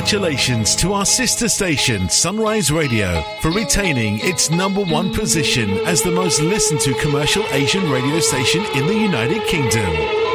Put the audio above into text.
congratulations to our sister station, Sunrise Radio, for retaining its #1 position as the most listened to commercial Asian radio station in the United Kingdom.